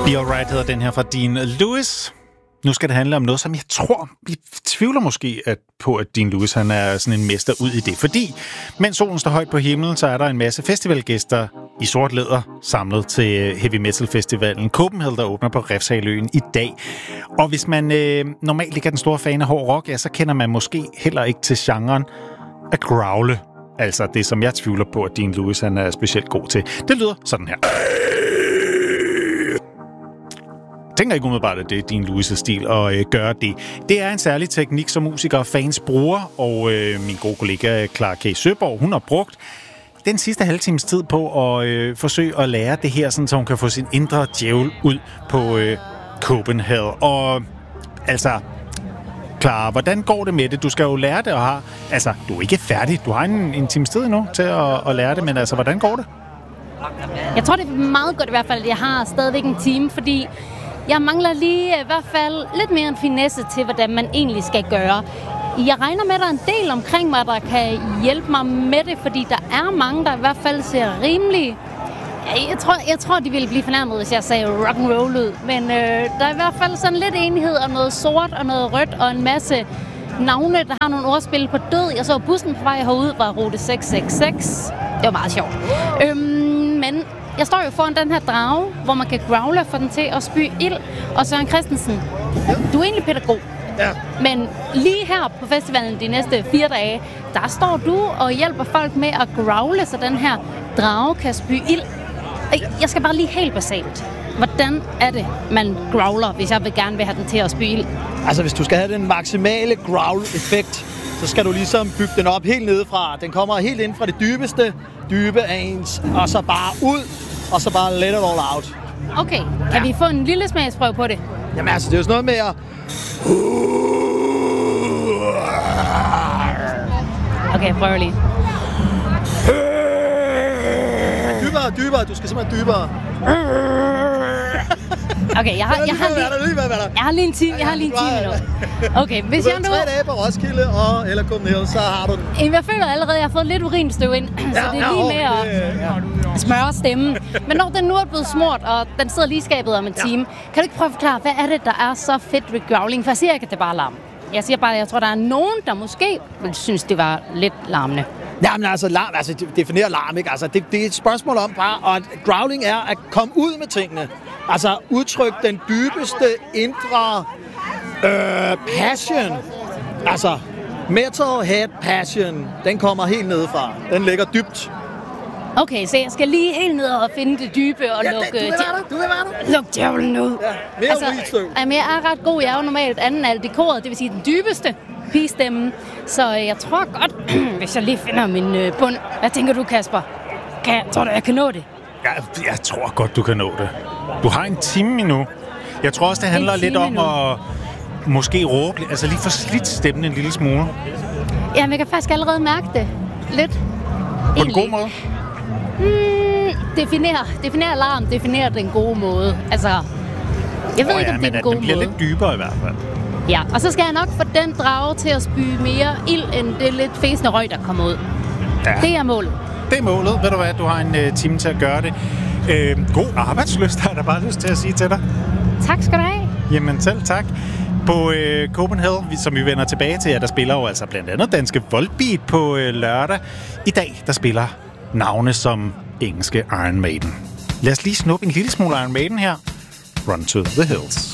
Be Alright hedder den her fra Dean Lewis. Nu skal det handle om noget, som jeg tror, vi tvivler måske på, at Dean Lewis han er sådan en mester ud i det. Fordi mens solen står højt på himlen, så er der en masse festivalgæster i sort læder samlet til Heavy Metal Festivalen Copenhagen, der åbner på Refshaleøen i dag. Og hvis man normalt ikke er den store fan af hård rock, ja, så kender man måske heller ikke til genren at growle. Altså det, som jeg tvivler på, at Dean Lewis han er specielt god til. Det lyder sådan her. Jeg tænker ikke umiddelbart, at det er Dean Lewis' stil at gøre det. Det er en særlig teknik, som musikere og fans bruger, og min gode kollega Clara K. Søborg, hun har brugt den sidste halve times tid på at forsøge at lære det her, sådan, så hun kan få sin indre djævel ud på Copenhagen. Og altså, Clara, hvordan går det med det? Du skal jo lære det, og du er ikke færdig. Du har en times tid nu til at lære det, men altså, hvordan går det? Jeg tror, det er meget godt i hvert fald, at jeg har stadigvæk en time, fordi jeg mangler lige i hvert fald lidt mere en finesse til, hvordan man egentlig skal gøre. Jeg regner med, at der er en del omkring mig, der kan hjælpe mig med det, fordi der er mange, der i hvert fald ser rimelig. Jeg tror, de ville blive fornærmet, hvis jeg sagde rock'n'roll ud. Men der er i hvert fald sådan lidt enighed om noget sort og noget rødt og en masse navne, der har nogle ordspil på død. Jeg så bussen på vej herud, var rute 666. Det var meget sjovt. Men jeg står jo foran den her drage, hvor man kan growle og få den til at spy ild. Og Søren Christensen, du er egentlig pædagog. Ja. Men lige her på festivalen de næste 4 dage, der står du og hjælper folk med at growle, så den her drage kan spy ild. Jeg skal bare lige helt basalt. Hvordan er det, man growler, hvis jeg gerne vil have den til at spy ild? Altså, hvis du skal have den maksimale growl-effekt, så skal du ligesom bygge den op helt nedefra. Den kommer helt ind fra det dybeste dybe af ens, og så bare ud, og så bare let it all out. Okay, kan vi få en lille smagsprøve på det? Jamen altså, det er jo sådan noget med at... Okay, jeg prøver lige. Dybere, du skal simpelthen dybere. Okay, jeg har lige en time nu. Okay, hvis jeg nu... 3 dage på Roskilde eller Copenhagen, så har du den. Jeg føler allerede, at jeg har fået lidt urinstøv ind, så det er lige med at smøre stemmen. Men når den nu er blevet smurt, og den sidder lige i skabet om en time, kan du ikke prøve at forklare, hvad er det, der er så fedt ved growling? For jeg siger ikke, at det bare er larm. Jeg siger bare, at jeg tror, der er nogen, der måske vil synes, det var lidt larmende. Jamen altså, larm, definerer larm, ikke? Altså, det er et spørgsmål om bare, og growling er at komme ud med tingene. Altså, udtrykke den dybeste indre passion. Altså, metalhead passion, den kommer helt nedefra. Den ligger dybt. Okay, så jeg skal lige helt ned og finde det dybe og lukke... Du vil være der. Luk djævlen ud. Ja, mere urinstøv. Jeg er ret god. Jeg er jo normalt anden alt i koret, det vil sige den dybeste pigestemmen. Så jeg tror godt, hvis jeg lige finder min bund. Hvad tænker du, Kasper? Tror du, jeg kan nå det? Jeg tror godt, du kan nå det. Du har en time endnu. Jeg tror også, det handler lidt om at måske råbe, altså lige få slidt stemmen en lille smule. Jamen, jeg kan faktisk allerede mærke det. Lidt. På en god måde? Definere alarm, definere den gode måde. Altså, jeg ved ikke, om det er den gode måde. Den bliver lidt dybere i hvert fald. Ja, og så skal jeg nok få den drage til at spy mere ild, end det lidt fæsende røg, der kommer ud. Ja. Det er målet. Det er målet. Ved du hvad, du har en time til at gøre det. God arbejdslyst, har jeg da bare lyst til at sige til dig. Tak skal du have. Jamen selv tak. På Copenhagen, som vi vender tilbage til, der spiller jo altså blandt andet danske Volbeat på lørdag. I dag, der spiller navne som engelske Iron Maiden. Lad os lige snuppe en lille smule Iron Maiden her. Run to the Hills.